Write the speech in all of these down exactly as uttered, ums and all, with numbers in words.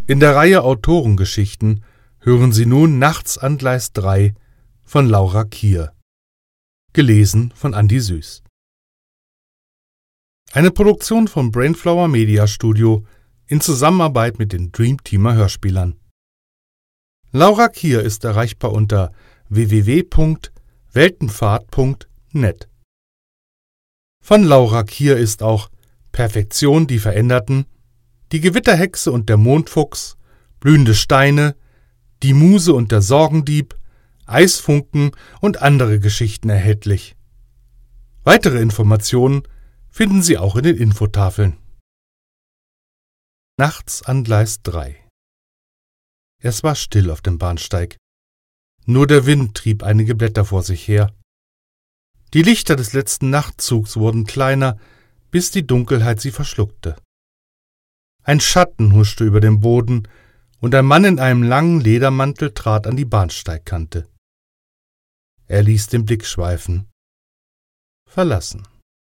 In der Reihe Autorengeschichten hören Sie nun Nachts an Gleis drei von Laura Kier. Gelesen von Andi Süß. Eine Produktion vom Brainflower Media Studio in Zusammenarbeit mit den Dreamteamer Hörspielern. Laura Kier ist erreichbar unter w w w punkt weltenfahrt punkt net. Von Laura Kier ist auch Perfektion, die Veränderten, Die Gewitterhexe und der Mondfuchs, Blühende Steine, Die Muse und der Sorgendieb, Eisfunken und andere Geschichten erhältlich. Weitere Informationen finden Sie auch in den Infotafeln. Nachts an Gleis drei. Es war still auf dem Bahnsteig. Nur der Wind trieb einige Blätter vor sich her. Die Lichter des letzten Nachtzugs wurden kleiner, bis die Dunkelheit sie verschluckte. Ein Schatten huschte über den Boden, und ein Mann in einem langen Ledermantel trat an die Bahnsteigkante. Er ließ den Blick schweifen. Verlassen.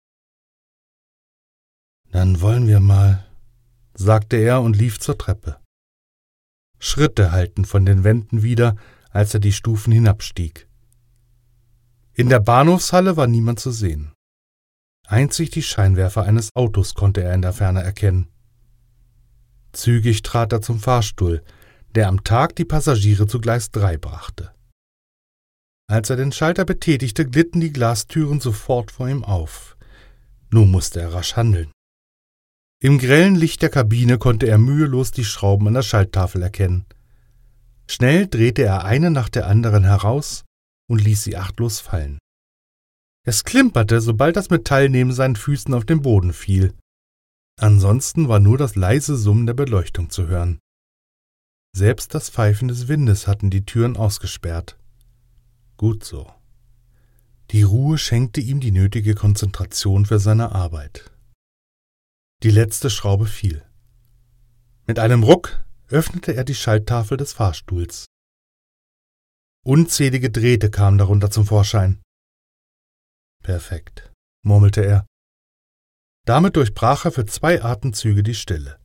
»Dann wollen wir mal«, sagte er und lief zur Treppe. Schritte hallten von den Wänden wider, als er die Stufen hinabstieg. In der Bahnhofshalle war niemand zu sehen. Einzig die Scheinwerfer eines Autos konnte er in der Ferne erkennen. Zügig trat er zum Fahrstuhl, der am Tag die Passagiere zu Gleis drei brachte. Als er den Schalter betätigte, glitten die Glastüren sofort vor ihm auf. Nun musste er rasch handeln. Im grellen Licht der Kabine konnte er mühelos die Schrauben an der Schalttafel erkennen. Schnell drehte er eine nach der anderen heraus und ließ sie achtlos fallen. Es klimperte, sobald das Metall neben seinen Füßen auf den Boden fiel. Ansonsten war nur das leise Summen der Beleuchtung zu hören. Selbst das Pfeifen des Windes hatten die Türen ausgesperrt. Gut so. Die Ruhe schenkte ihm die nötige Konzentration für seine Arbeit. Die letzte Schraube fiel. Mit einem Ruck öffnete er die Schalttafel des Fahrstuhls. Unzählige Drähte kamen darunter zum Vorschein. Perfekt, murmelte er. Damit durchbrach er für zwei Atemzüge die Stille.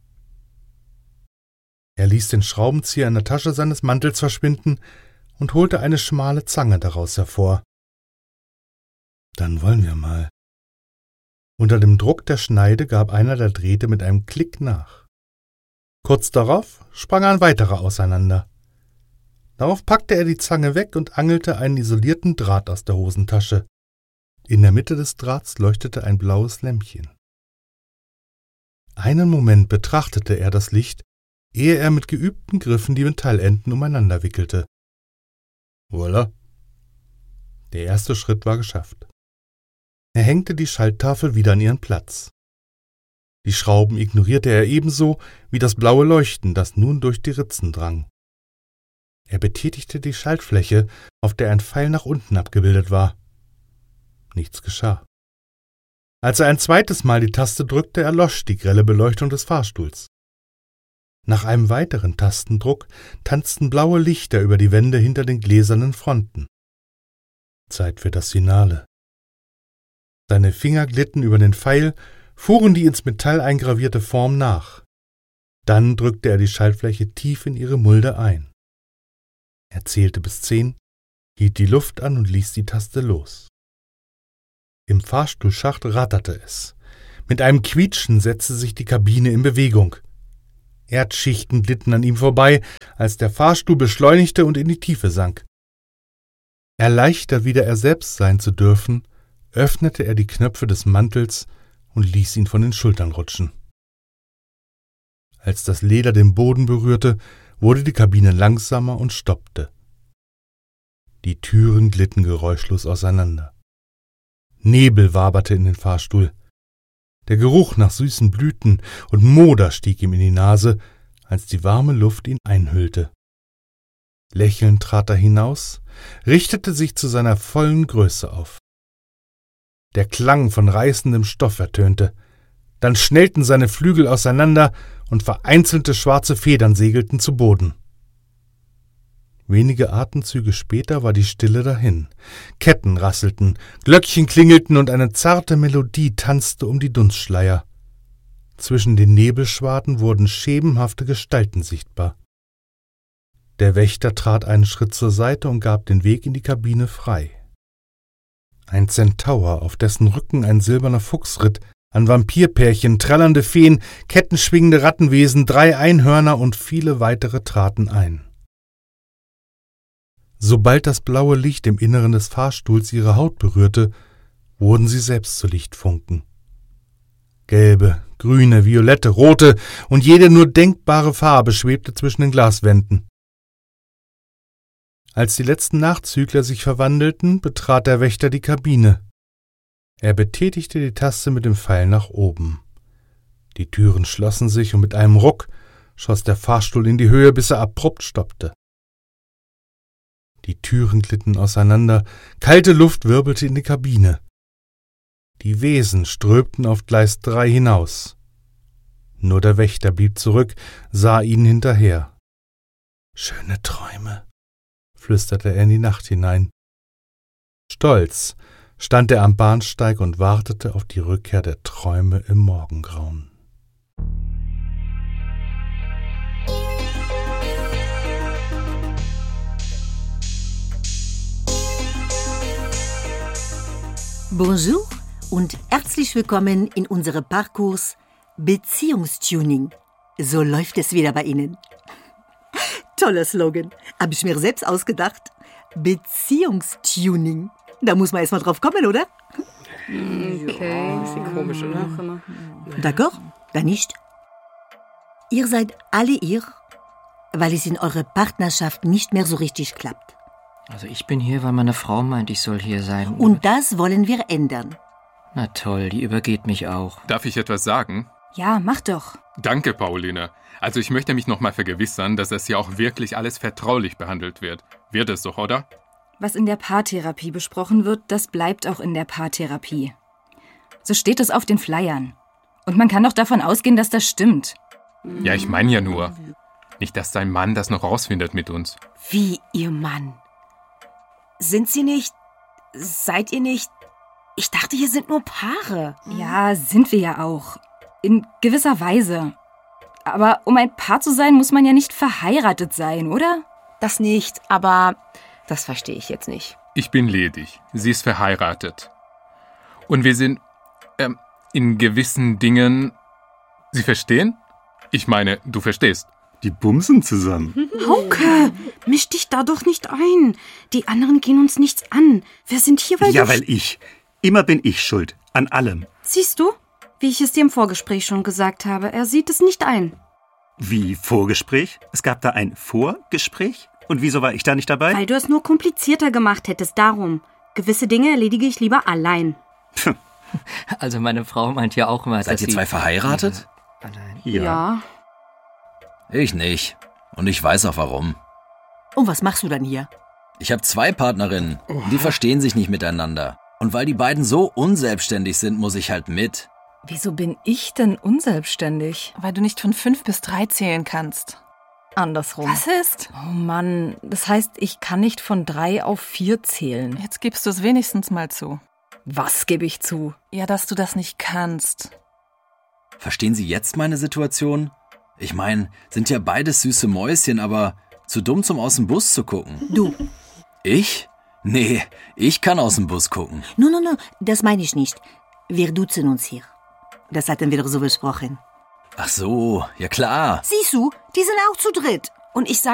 Er ließ den Schraubenzieher in der Tasche seines Mantels verschwinden und holte eine schmale Zange daraus hervor. Dann wollen wir mal. Unter dem Druck der Schneide gab einer der Drähte mit einem Klick nach. Kurz darauf sprang ein weiterer auseinander. Darauf packte er die Zange weg und angelte einen isolierten Draht aus der Hosentasche. In der Mitte des Drahts leuchtete ein blaues Lämpchen. Einen Moment betrachtete er das Licht, ehe er mit geübten Griffen die Metallenden umeinander wickelte. Voilà. Der erste Schritt war geschafft. Er hängte die Schalttafel wieder an ihren Platz. Die Schrauben ignorierte er ebenso wie das blaue Leuchten, das nun durch die Ritzen drang. Er betätigte die Schaltfläche, auf der ein Pfeil nach unten abgebildet war. Nichts geschah. Als er ein zweites Mal die Taste drückte, erlosch die grelle Beleuchtung des Fahrstuhls. Nach einem weiteren Tastendruck tanzten blaue Lichter über die Wände hinter den gläsernen Fronten. Zeit für das Finale. Seine Finger glitten über den Pfeil, fuhren die ins Metall eingravierte Form nach. Dann drückte er die Schaltfläche tief in ihre Mulde ein. Er zählte bis zehn, hielt die Luft an und ließ die Taste los. Im Fahrstuhlschacht ratterte es. Mit einem Quietschen setzte sich die Kabine in Bewegung. Erdschichten glitten an ihm vorbei, als der Fahrstuhl beschleunigte und in die Tiefe sank. Erleichtert, wieder er selbst sein zu dürfen, öffnete er die Knöpfe des Mantels und ließ ihn von den Schultern rutschen. Als das Leder den Boden berührte, wurde die Kabine langsamer und stoppte. Die Türen glitten geräuschlos auseinander. Nebel waberte in den Fahrstuhl. Der Geruch nach süßen Blüten und Moder stieg ihm in die Nase, als die warme Luft ihn einhüllte. Lächelnd trat er hinaus, richtete sich zu seiner vollen Größe auf. Der Klang von reißendem Stoff ertönte. Dann schnellten seine Flügel auseinander und vereinzelte schwarze Federn segelten zu Boden. Wenige Atemzüge später war die Stille dahin. Ketten rasselten, Glöckchen klingelten und eine zarte Melodie tanzte um die Dunstschleier. Zwischen den Nebelschwaden wurden schemenhafte Gestalten sichtbar. Der Wächter trat einen Schritt zur Seite und gab den Weg in die Kabine frei. Ein Zentaur, auf dessen Rücken ein silberner Fuchs ritt, ein Vampirpärchen, trällernde Feen, kettenschwingende Rattenwesen, drei Einhörner und viele weitere traten ein. Sobald das blaue Licht im Inneren des Fahrstuhls ihre Haut berührte, wurden sie selbst zu Lichtfunken. Gelbe, grüne, violette, rote und jede nur denkbare Farbe schwebte zwischen den Glaswänden. Als die letzten Nachzügler sich verwandelten, betrat der Wächter die Kabine. Er betätigte die Taste mit dem Pfeil nach oben. Die Türen schlossen sich und mit einem Ruck schoss der Fahrstuhl in die Höhe, bis er abrupt stoppte. Die Türen glitten auseinander, kalte Luft wirbelte in die Kabine. Die Wesen strömten auf Gleis drei hinaus. Nur der Wächter blieb zurück, sah ihnen hinterher. »Schöne Träume«, flüsterte er in die Nacht hinein. Stolz stand er am Bahnsteig und wartete auf die Rückkehr der Träume im Morgengrauen. Bonjour und herzlich willkommen in unserem Parcours Beziehungstuning. So läuft es wieder bei Ihnen. Toller Slogan. Habe ich mir selbst ausgedacht. Beziehungstuning. Da muss man erst mal drauf kommen, oder? Okay, bisschen komisch, oder? D'accord, dann nicht. Ihr seid alle ihr, weil es in eurer Partnerschaft nicht mehr so richtig klappt. Also ich bin hier, weil meine Frau meint, ich soll hier sein. Und das wollen wir ändern. Na toll, die übergeht mich auch. Darf ich etwas sagen? Ja, mach doch. Danke, Pauline. Also ich möchte mich nochmal vergewissern, dass das hier auch wirklich alles vertraulich behandelt wird. Wird es doch, oder? Was in der Paartherapie besprochen wird, das bleibt auch in der Paartherapie. So steht es auf den Flyern. Und man kann doch davon ausgehen, dass das stimmt. Ja, ich meine ja nur. Nicht, dass dein Mann das noch rausfindet mit uns. Wie, Ihr Mann? Sind Sie nicht... Seid ihr nicht... Ich dachte, hier sind nur Paare. Ja, sind wir ja auch. In gewisser Weise. Aber um ein Paar zu sein, muss man ja nicht verheiratet sein, oder? Das nicht, aber das verstehe ich jetzt nicht. Ich bin ledig. Sie ist verheiratet. Und wir sind... Ähm, in gewissen Dingen... Sie verstehen? Ich meine, du verstehst. Die bumsen zusammen. Hauke, misch dich da doch nicht ein. Die anderen gehen uns nichts an. Wir sind hier, weil Ja, du... weil ich. Immer bin ich schuld. An allem. Siehst du? Wie ich es dir im Vorgespräch schon gesagt habe, er sieht es nicht ein. Wie Vorgespräch? Es gab da ein Vorgespräch? Und wieso war ich da nicht dabei? Weil du es nur komplizierter gemacht hättest, darum. Gewisse Dinge erledige ich lieber allein. Also meine Frau meint ja auch immer, Seid dass ihr sie... zwei verheiratet? Allein. Ja. Ich nicht. Und ich weiß auch warum. Und was machst du dann hier? Ich habe zwei Partnerinnen. Die verstehen sich nicht miteinander. Und weil die beiden so unselbstständig sind, muss ich halt mit. Wieso bin ich denn unselbstständig? Weil du nicht von fünf bis drei zählen kannst. Andersrum. Was ist? Oh Mann, das heißt, ich kann nicht von drei auf vier zählen. Jetzt gibst du es wenigstens mal zu. Was gebe ich zu? Ja, dass du das nicht kannst. Verstehen Sie jetzt meine Situation? Ich meine, sind ja beides süße Mäuschen, aber zu dumm, zum aus dem Bus zu gucken. Du. Ich? Nee, ich kann aus dem Bus gucken. No, no, no, das meine ich nicht. Wir duzen uns hier. Das hatten wir doch so besprochen. Ach so, ja klar. Siehst du, die sind auch zu dritt. Und ich sag